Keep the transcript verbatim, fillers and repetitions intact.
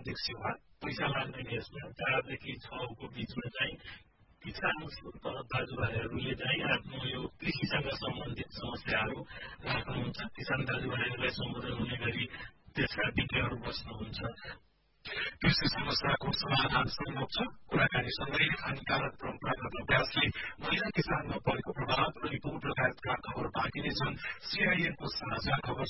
अध्यक्ष उहाँ पैसा लाग्दैन यसमा चारदेखि छको बिचमा चाहिँ किसान दाजुभाइहरूले चाहिँ आफ्नो यो कृषिसँग सम्बन्धित समस्याहरू राख्नुहुन्छ किसान दाजुभाइहरूलाई सम्बोधन हुने गरी त्यसका विज्ञहरू बस्नुहुन्छ कृषि समस्याको समाधान सम्भव छ कुराकानीसँगै हानिकारक परम्परागत अभ्यासले महिला किसानमा परेको प्रभाव र रिपोर्ट लगायतका खबर बाँकी नै छन् सीआईएनको समाचार खबर